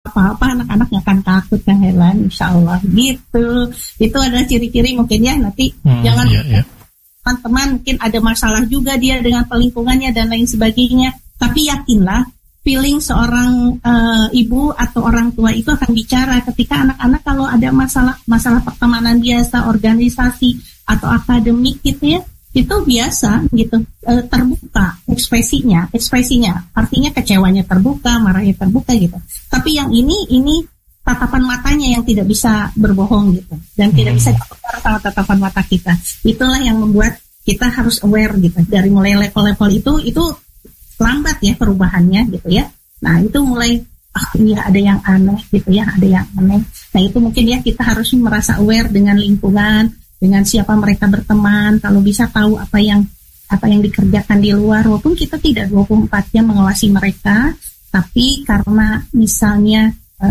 apa-apa, anak-anak nggak akan takut kan Helen, insya Allah gitu. Itu adalah ciri-ciri mungkin ya, nanti jangan teman-teman mungkin ada masalah juga dia dengan lingkungannya dan lain sebagainya, tapi yakinlah feeling seorang ibu atau orang tua itu akan bicara ketika anak-anak kalau ada masalah pertemanan biasa, organisasi atau akademik gitu ya, itu biasa gitu, terbuka ekspresinya artinya kecewanya terbuka, marahnya terbuka gitu. Tapi yang ini tatapan matanya yang tidak bisa berbohong gitu, dan tidak bisa ditukar sama tatapan mata kita. Itulah yang membuat kita harus aware gitu, dari mulai level-level itu lambat ya perubahannya gitu ya. Nah itu mulai iya ada yang aneh gitu ya, ada yang aneh. Nah itu mungkin ya kita harus merasa aware dengan lingkungan, dengan siapa mereka berteman, kalau bisa tahu apa yang dikerjakan di luar, walaupun kita tidak 24 jam mengawasi mereka, tapi karena misalnya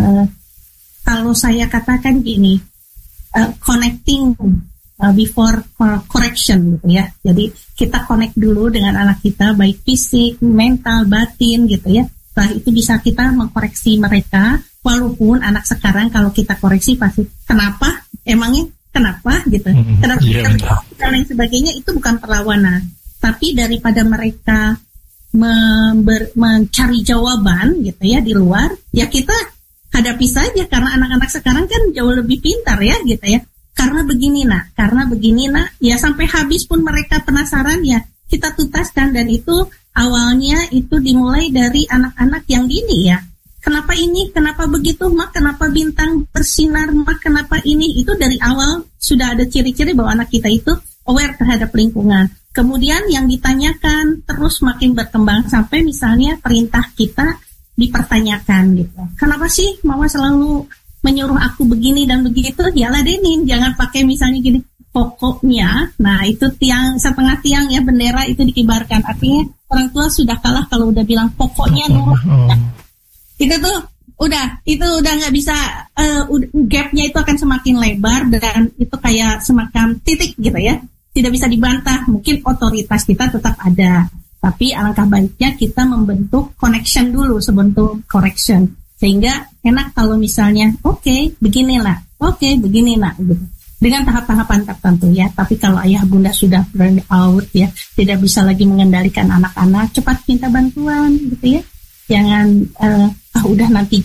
kalau saya katakan gini, connecting before correction gitu ya. Jadi kita connect dulu dengan anak kita, baik fisik, mental, batin gitu ya. Setelah itu bisa kita mengkoreksi mereka, walaupun anak sekarang kalau kita koreksi pasti kenapa gitu, kenapa dan lain sebagainya, itu bukan perlawanan, tapi daripada mereka mencari jawaban gitu ya di luar, ya kita hadapi saja, karena anak-anak sekarang kan jauh lebih pintar ya gitu ya. Karena begini nak, ya sampai habis pun mereka penasaran ya kita tuntaskan, dan itu awalnya itu dimulai dari anak-anak yang dini ya. Kenapa ini, kenapa begitu, mak, kenapa bintang bersinar, mak, kenapa ini, itu dari awal sudah ada ciri-ciri bahwa anak kita itu aware terhadap lingkungan. Kemudian yang ditanyakan terus makin berkembang sampai misalnya perintah kita dipertanyakan gitu. Kenapa sih mama selalu menyuruh aku begini dan begitu? Ya ladenin, jangan pakai misalnya gini, pokoknya. Nah itu setengah tiang ya, bendera itu dikibarkan. Artinya orang tua sudah kalah kalau udah bilang pokoknya nurut. Itu udah nggak bisa, gapnya itu akan semakin lebar dan itu kayak semacam titik gitu ya, tidak bisa dibantah. Mungkin otoritas kita tetap ada, tapi alangkah baiknya kita membentuk connection dulu sebelum correction, sehingga enak kalau misalnya begini nak gitu, dengan tahap-tahapan tertentu ya. Tapi kalau ayah bunda sudah burn out ya, tidak bisa lagi mengendalikan anak-anak, cepat minta bantuan gitu ya. Jangan udah nanti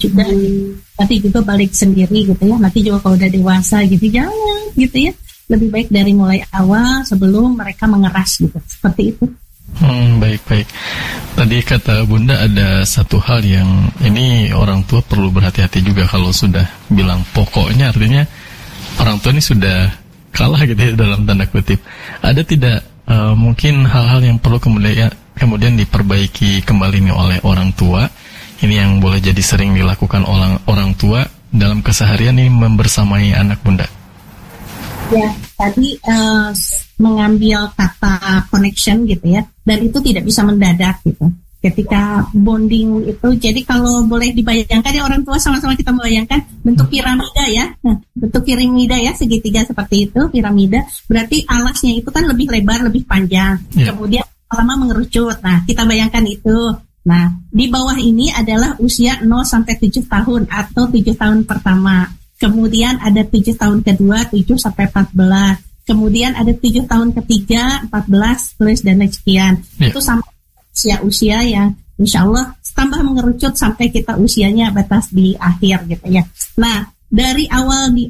juga balik sendiri gitu ya, nanti juga kalau udah dewasa gitu, jangan gitu ya. Lebih baik dari mulai awal sebelum mereka mengeras gitu, seperti itu. Baik. Tadi kata Bunda ada satu hal yang ini orang tua perlu berhati-hati juga kalau sudah bilang pokoknya, artinya orang tua ini sudah kalah gitu ya dalam tanda kutip. Ada tidak mungkin hal-hal yang perlu kemudian diperbaiki kembali nih oleh orang tua? Ini yang boleh jadi sering dilakukan orang tua dalam keseharian ini membersamai anak Bunda. Ya, tadi mengambil kata connection gitu ya, dan itu tidak bisa mendadak gitu. Ketika bonding itu, jadi kalau boleh dibayangkan ya, orang tua sama-sama kita membayangkan bentuk piramida ya. Nah, bentuk piramida ya, segitiga seperti itu, piramida. Berarti alasnya itu kan lebih lebar, lebih panjang. Yeah. Kemudian lama mengerucut. Nah, kita bayangkan itu. Nah, di bawah ini adalah usia 0-7 tahun atau 7 tahun pertama. Kemudian ada 7 tahun kedua, 7-14. Kemudian ada 7 tahun ketiga, 14, plus dan sekian. Yeah. Itu sampai usia-usia yang insya Allah tambah mengerucut sampai kita usianya batas di akhir gitu ya. Nah, dari awal di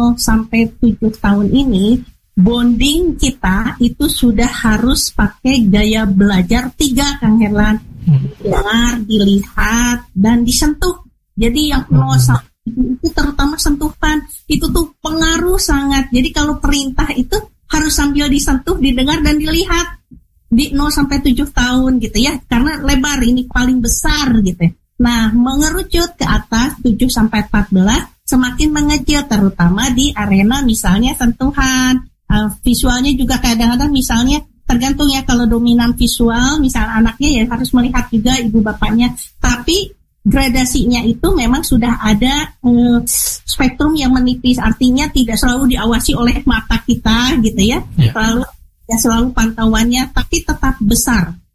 0-7 tahun ini, bonding kita itu sudah harus pakai gaya belajar 3, Kang Herlan. Dengar, dilihat, dan disentuh. Jadi yang 0 itu terutama sentuhan, itu tuh pengaruh sangat. Jadi kalau perintah itu harus sambil disentuh, didengar, dan dilihat. Di 0-7 tahun gitu ya, karena lebar ini paling besar gitu ya. Nah, mengerucut ke atas 7-14 semakin mengecil, terutama di arena misalnya sentuhan. Visualnya juga kadang-kadang misalnya tergantung ya, kalau dominan visual misalnya anaknya ya harus melihat juga ibu bapaknya, tapi gradasinya itu memang sudah ada spektrum yang menipis, artinya tidak selalu diawasi oleh mata kita gitu ya. Selalu pantauannya, tapi tetap besar.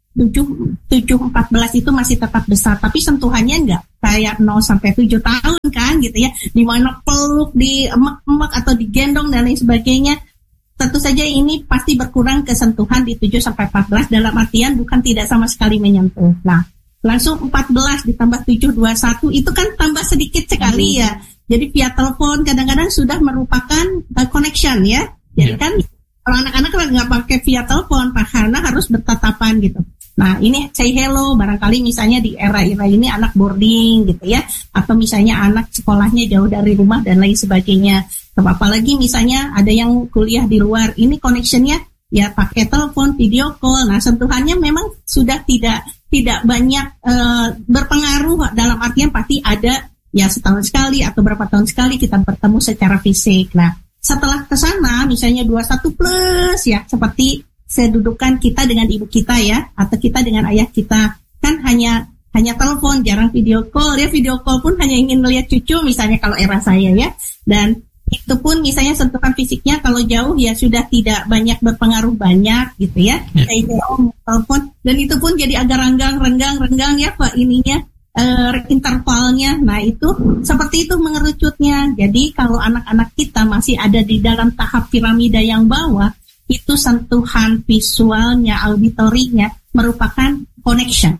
7-14 itu masih tetap besar, tapi sentuhannya enggak kayak 0-7 tahun kan gitu ya, di mana peluk, di emak-emak atau digendong dan lain sebagainya. Tentu saja ini pasti berkurang kesentuhan di 7-14, dalam artian bukan tidak sama sekali menyentuh. Nah, langsung 14 ditambah 7, 21 itu kan tambah sedikit sekali ya. Jadi via telepon kadang-kadang sudah merupakan connection ya. Jadi kan kalau anak-anak nggak pakai via telepon, karena harus bertatapan gitu. Nah, ini say hello, barangkali misalnya di era-era ini anak boarding gitu ya, atau misalnya anak sekolahnya jauh dari rumah dan lain sebagainya. Apalagi misalnya ada yang kuliah di luar, ini connectionnya ya pakai telepon, video call. Nah, sentuhannya memang sudah tidak banyak berpengaruh, dalam artian pasti ada ya setahun sekali atau berapa tahun sekali kita bertemu secara fisik. Nah, setelah ke sana misalnya 21 plus ya, seperti sedudukan kita dengan ibu kita ya, atau kita dengan ayah kita, kan hanya telepon, jarang video call ya. Video call pun hanya ingin melihat cucu misalnya kalau era saya ya, dan itu pun misalnya sentuhan fisiknya kalau jauh ya sudah tidak banyak berpengaruh banyak gitu ya. Kayak telepon, dan itu pun jadi agak renggang ya Pak ininya, intervalnya. Nah, itu seperti itu mengerucutnya. Jadi kalau anak-anak kita masih ada di dalam tahap piramida yang bawah, itu sentuhan visualnya, auditorinya merupakan connection.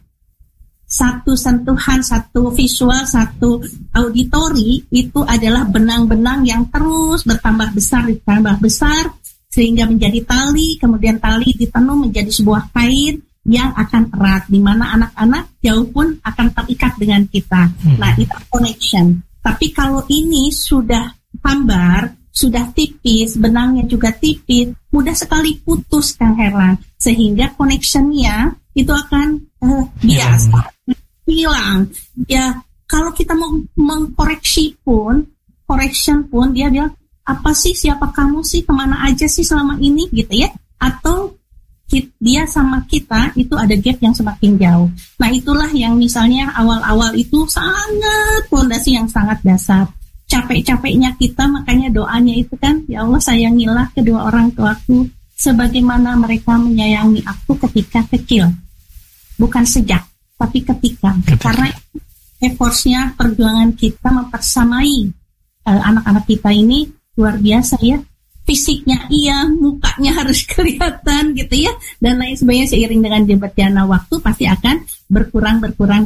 Satu sentuhan, satu visual, satu auditori itu adalah benang-benang yang terus bertambah besar sehingga menjadi tali, kemudian tali ditenun menjadi sebuah kain yang akan erat, di mana anak-anak jauh pun akan terikat dengan kita. Nah, itu connection. Tapi kalau ini sudah hambar, sudah tipis, benangnya juga tipis, mudah sekali putus Kang Herlan, sehingga connectionnya itu akan biasa hilang. Ya, kalau kita mau mengkoreksi pun, correction pun dia bilang, apa sih, siapa kamu sih, kemana aja sih selama ini gitu ya, atau dia sama kita itu ada gap yang semakin jauh. Nah, itulah yang misalnya awal-awal itu sangat fondasi yang sangat dasar. Capek-capeknya kita, makanya doanya itu kan, ya Allah sayangilah kedua orang tuaku sebagaimana mereka menyayangi aku ketika kecil. Bukan sejak, tapi ketika. Karena effortnya, perjuangan kita mempersamai anak-anak kita ini luar biasa ya. Fisiknya iya, mukanya harus kelihatan gitu ya, dan lain sebagainya. Seiring dengan berjalannya waktu pasti akan berkurang.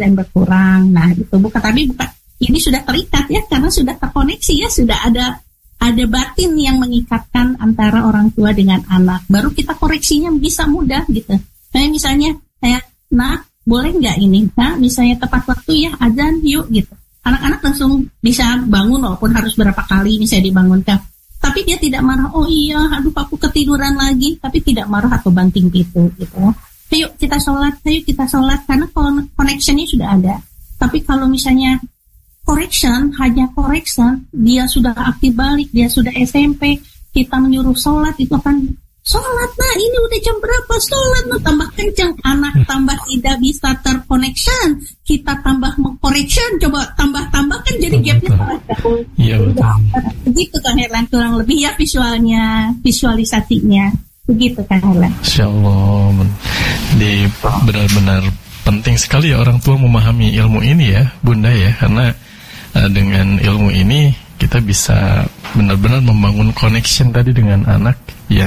Nah, itu bukan ini sudah terikat ya, karena sudah terkoneksi ya, sudah ada batin yang mengikatkan antara orang tua dengan anak. Baru kita koreksinya bisa mudah gitu. Kayak misalnya kayak, nah boleh nggak ini? Nah, misalnya tepat waktu ya, azan yuk gitu. Anak-anak langsung bisa bangun walaupun harus berapa kali misalnya dibangunkan. Tapi dia tidak marah, oh iya, aduh aku ketiduran lagi. Tapi tidak marah atau banting pitu gitu. Ayo kita sholat, karena connectionnya sudah ada. Tapi kalau misalnya hanya correction, dia sudah aktif balik, dia sudah SMP, kita menyuruh sholat, itu akan sholat, nah ini udah jam berapa, sholat, nah tambah kencang, anak tambah tidak bisa terconnection, kita tambah mengcorrection, coba tambah kan jadi gapnya sangat jauh. Iya betul. Begitu Kang Herlan, kurang lebih ya visualisasinya, begitu Kang Herlan. Insya Allah, benar-benar penting sekali ya orang tua memahami ilmu ini ya Bunda ya, karena dengan ilmu ini kita bisa benar-benar membangun connection tadi dengan anak, yang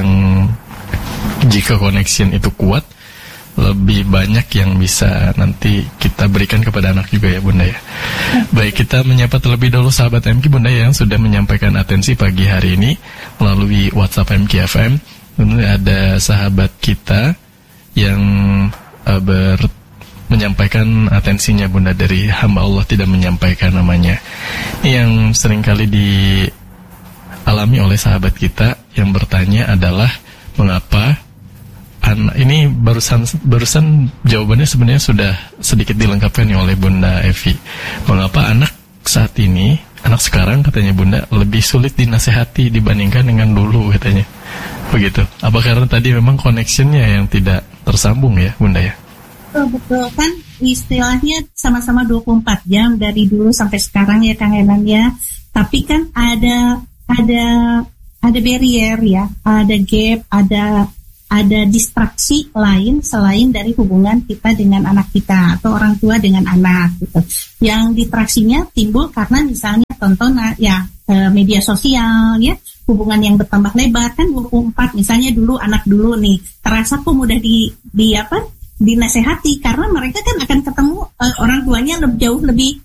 jika connection itu kuat, lebih banyak yang bisa nanti kita berikan kepada anak juga ya Bunda ya. Baik, kita menyapa terlebih dahulu sahabat MK Bunda ya, yang sudah menyampaikan atensi pagi hari ini melalui WhatsApp MK FM. Kemudian ada sahabat kita yang menyampaikan atensinya Bunda, dari hamba Allah tidak menyampaikan namanya. Ini yang seringkali dialami oleh sahabat kita yang bertanya adalah mengapa ini barusan jawabannya sebenarnya sudah sedikit dilengkapkan oleh Bunda Evi. Mengapa anak saat ini, anak sekarang katanya Bunda, lebih sulit dinasehati dibandingkan dengan dulu katanya. Begitu. Apa karena tadi memang connectionnya yang tidak tersambung ya Bunda ya? Betul kan, istilahnya sama-sama 24 jam dari dulu sampai sekarang ya Kang Herlan ya. Tapi kan ada barrier ya, ada gap, ada ada distraksi lain selain dari hubungan kita dengan anak kita atau orang tua dengan anak gitu. Yang distraksinya timbul karena misalnya tontonan ya media sosial ya, hubungan yang bertambah lebar kan 24 misalnya dulu anak dulu nih terasa kok mudah dinasehati karena mereka kan akan ketemu orang tuanya lebih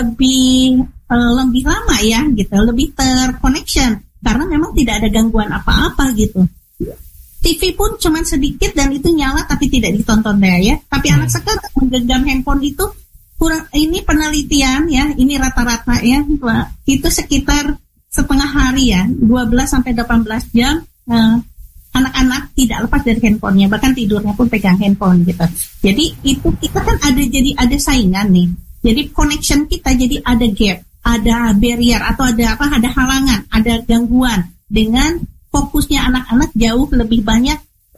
lama ya gitu, lebih terconnection karena memang tidak ada gangguan apa-apa gitu. TV pun cuma sedikit dan itu nyala tapi tidak ditonton deh ya. Tapi anak sekarang menggenggam handphone itu kurang, ini penelitian ya, ini rata-rata ya, itu sekitar setengah hari ya, 12 sampai 18 jam anak-anak tidak lepas dari handphonenya, bahkan tidurnya pun pegang handphone gitu. Jadi itu kita kan ada saingan nih. Jadi connection kita jadi ada gap, ada barrier atau ada halangan, ada gangguan dengan fokusnya anak-anak jauh lebih banyak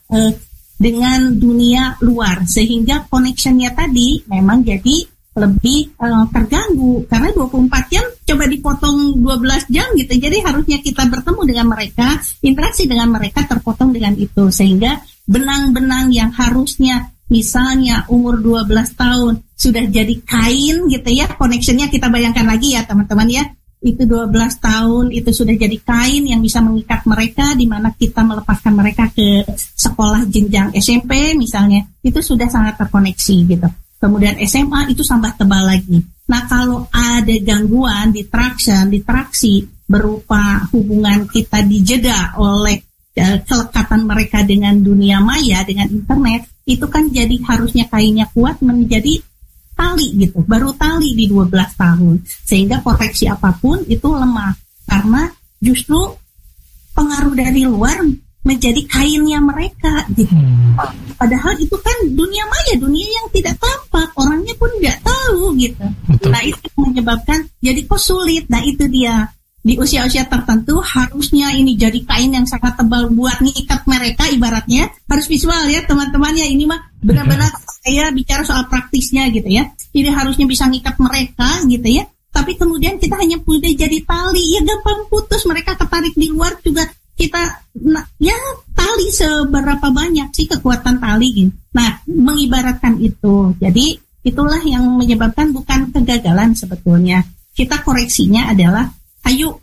dengan dunia luar sehingga connectionnya tadi memang jadi lebih terganggu karena 24 jam coba dipotong 12 jam gitu, jadi harusnya kita bertemu dengan mereka, interaksi dengan mereka terpotong dengan itu sehingga benang-benang yang harusnya misalnya umur 12 tahun sudah jadi kain gitu ya, connectionnya kita bayangkan lagi ya teman-teman ya, itu 12 tahun itu sudah jadi kain yang bisa mengikat mereka di mana kita melepaskan mereka ke sekolah jenjang SMP misalnya, itu sudah sangat terkoneksi gitu. Kemudian SMA itu tambah tebal lagi. Nah kalau ada gangguan, distraksi berupa hubungan kita dijeda oleh kelekatan mereka dengan dunia maya, dengan internet, itu kan jadi harusnya kainnya kuat menjadi tali gitu, baru tali di 12 tahun. Sehingga proteksi apapun itu lemah. Karena justru pengaruh dari luar menjadi kainnya mereka gitu. Padahal itu kan dunia maya, dunia yang tidak tampak, orangnya pun nggak tahu gitu. Betul. Nah itu menyebabkan jadi kok sulit. Nah itu dia, di usia-usia tertentu harusnya ini jadi kain yang sangat tebal buat ngikat mereka, ibaratnya harus visual ya teman-teman ya, ini mah benar-benar saya bicara soal praktisnya gitu ya. Ini harusnya bisa ngikat mereka gitu ya. Tapi kemudian kita hanya punya jadi tali, ya gampang putus, mereka ketarik di luar juga kita ya tali seberapa banyak sih kekuatan tali gitu. Nah, mengibaratkan itu. Jadi itulah yang menyebabkan bukan kegagalan sebetulnya. Kita koreksinya adalah ayo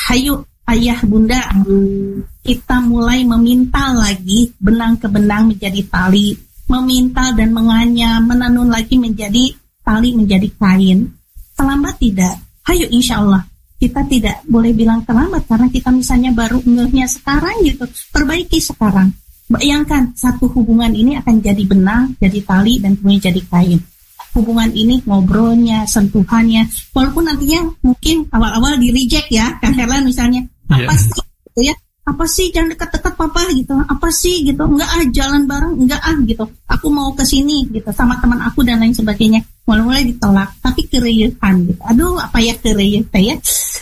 ayah bunda, kita mulai memintal lagi benang ke benang menjadi tali, memintal dan menganyam, menenun lagi menjadi tali, menjadi kain. Terlambat tidak? Ayo insya Allah. Kita tidak boleh bilang terlambat karena kita misalnya baru ngehnya sekarang gitu. Perbaiki sekarang. Bayangkan satu hubungan ini akan jadi benang, jadi tali, dan kemudian jadi kain. Hubungan ini ngobrolnya, sentuhannya, walaupun nantinya mungkin awal-awal di-reject ya, Kang Herlan misalnya, apa sih gitu ya, apa sih jangan dekat-dekat papa gitu, apa sih gitu, enggak jalan bareng, enggak gitu, aku mau ke sini gitu sama teman aku dan lain sebagainya, mulai ditolak, tapi kereyuhan gitu, aduh apa ya kereyuh ya,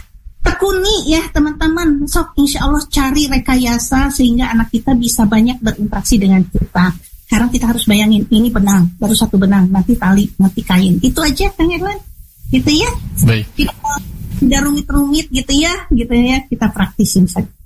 tekuni ya teman-teman, sok insya Allah cari rekayasa sehingga anak kita bisa banyak berinteraksi dengan kita. Sekarang kita harus bayangin, ini benang, baru satu benang, nanti tali, nanti kain. Itu aja Kang Erlan, gitu ya. Baik. Tidak rumit-rumit gitu ya, kita praktisin saja.